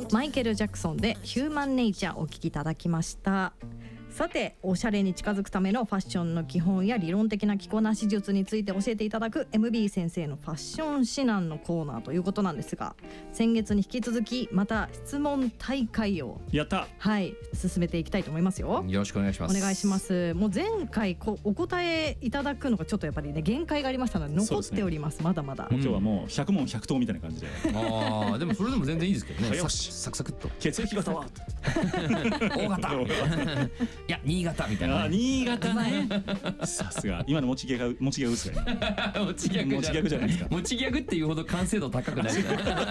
マイケル・ジャクソンでヒューマンネイチャーお聴きいただきました。さて、おしゃれに近づくためのファッションの基本や理論的な着こなし術について教えていただく MB 先生のファッション指南のコーナーということなんですが、先月に引き続きまた質問大会をやったはい進めていきたいと思いますよ。 よろしくお願いします。 お願いします。もう前回お答えいただくのがちょっとやっぱりね限界がありましたので残っております。まだまだもう今日はもう100問100答みたいな感じでああでもそれでも全然いいですけどね。 よしサクサクっと血液型は大型いや新潟みたいな、ね、 新潟ねさすが今の持ちギャグ薄がね持ちギャグじゃないですか。 持ちギャグっていうほど完成度高くない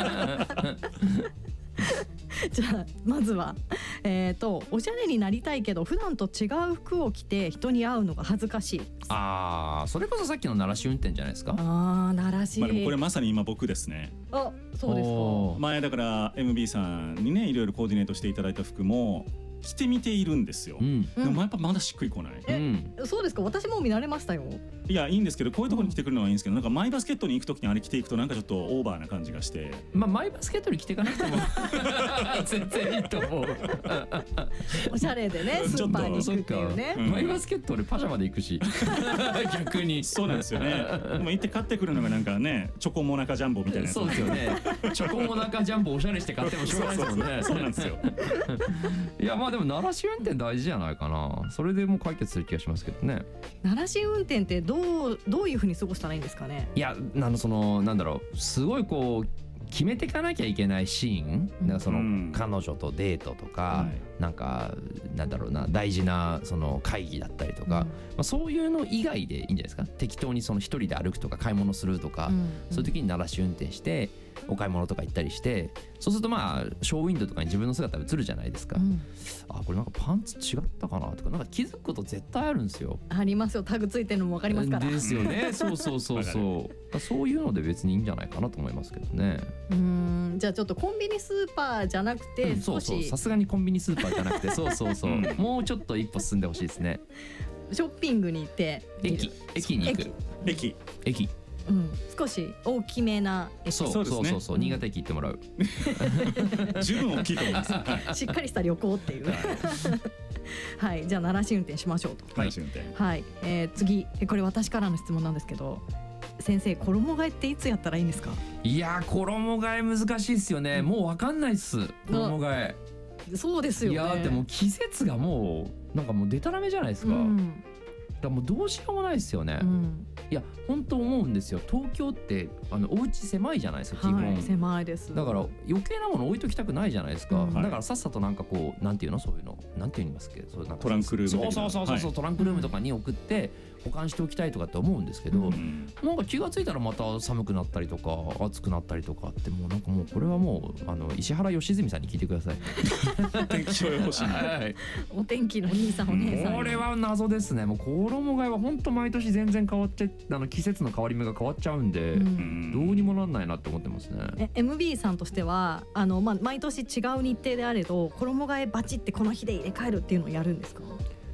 じゃあまずはおしゃれになりたいけど普段と違う服を着て人に会うのが恥ずかしい。 ああそれこそさっきの鳴らし運転じゃないですか。 ああ鳴らし、 でもこれまさに今僕ですね。 あそうですか。 前だから MB さんにねいろいろコーディネートしていただいた服も着てみているんですよ、でもやっぱまだしっくりこない、 そうですか。私も見慣れましたよ。 いやいいんですけどこういうところに着てくるのはいいんですけど、なんかマイバスケットに行くときにあれ着ていくとなんかちょっとオーバーな感じがして、 マイバスケットに着ていかなくても全然いいと思うおしゃれでねスーパーに行くっていうね、 マイバスケット俺パジャマで行くし逆にそうなんですよねでも行って買ってくるのがなんかねチョコモナカジャンボみたいなやつ。 そうですよねチョコモナカジャンボおしゃれして買ってもしょうがないですもんねそうなんですよいやまあでも鳴らし運転大事じゃないかな。それでもう解決する気がしますけどね。 鳴らし運転ってどういう風に過ごしたらいいんですかね。 いやなんだろうすごいこう決めていかなきゃいけないシーン、なんかその彼女とデートとか、なんかなんだろうな大事なその会議だったりとか、そういうの以外でいいんじゃないですか。適当にその一人で歩くとか買い物するとか、そういう時に鳴らし運転してお買い物とか行ったりして、そうするとまあショーウィンドウとかに自分の姿映るじゃないですか、あこれなんかパンツ違ったかなとかなんか気づくこと絶対あるんですよ。 ありますよ。タグついてるのも分かりますからですよねそういうので別にいいんじゃないかなと思いますけどね。 じゃあちょっとコンビニスーパーじゃなくて少し、 さすがにコンビニスーパーじゃなくてもうちょっと一歩進んでほしいですね。 ショッピングに行って駅に行く駅少し大きめな駅。 そう新潟駅行ってもらう十分大きいと思います、 しっかりした旅行っていうはい、じゃあ鳴らし運転しましょうと。 鳴らし運転、 次これ私からの質問なんですけど、先生衣替えっていつやったらいいんですか。 いや衣替え難しいですよね。もう分かんないっす衣替え。 そうですよね。 いやでも季節がもうなんかもうデタラメじゃないですか、だからもうどうしようもないですよね、いや本当思うんですよ。東京ってお家狭いじゃないですか基本、 狭いです。 だから余計なもの置いときたくないじゃないですか、だからさっさとなんかこうなんていうのそういうのなんて言いますっけ、そうなんかトランクルーム的なそうトランクルームとかに送って保管しておきたいとかって思うんですけど、なんか気がついたらまた寒くなったりとか暑くなったりとかってもうなんかもうこれはもう石原良純さんに聞いてください天気予報士に、 お天気のお兄さんお姉さん。 これは謎ですね。もう衣替えは本当毎年全然変わっちゃ季節の変わり目が変わっちゃうんで、どうにもなんないなって思ってますね。 MB さんとしては毎年違う日程であれど衣替えバチってこの日で入れ替えるっていうのをやるんですか。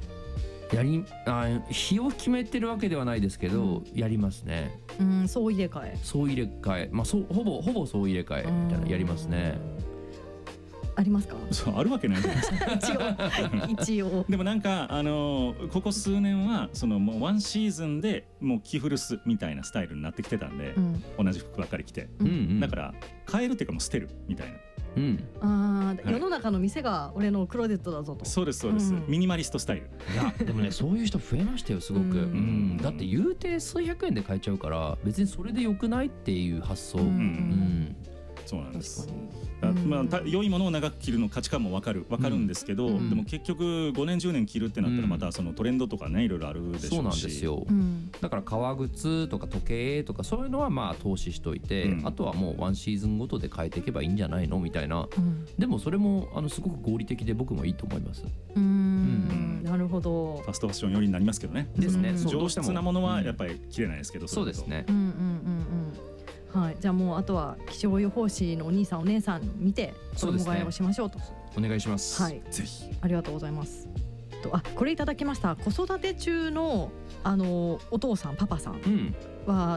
日を決めてるわけではないですけど、やりますね。 総入れ替え、 ほぼ総入れ替えみたいなやりますね。 ありますか。 そうあるわけないじゃないですか一応でもなんかここ数年はそのもうワンシーズンでもう着古すみたいなスタイルになってきてたんで、同じ服ばっかり着て、だから変えるっていうかもう捨てるみたいな、 世の中の店が俺のクローゼットだぞと。 そうです、ミニマリストスタイル。 いやでもねそういう人増えましたよすごく、だって言うて数百円で買えちゃうから別にそれでよくないっていう発想。 そうなんです。良いものを長く着るの価値観も分かるんですけど、でも結局5年10年着るってなったらまたそのトレンドとかねいろいろあるでしょうし。 そうなんですよ、だから革靴とか時計とかそういうのはまあ投資しといて、あとはもうワンシーズンごとで変えていけばいいんじゃないのみたいな、でもそれもすごく合理的で僕もいいと思います。 なるほど。 ファストファッション寄りになりますけどね。 ですね。 上質なものはやっぱり着れないですけど、 そうですね。 はい、じゃあもうあとは気象予報士のお兄さんお姉さん見て衣替えをしましょうと。 お願いします。 はい、 ぜひ。 ありがとうございます。これいただきました。子育て中のお父さんパパさんは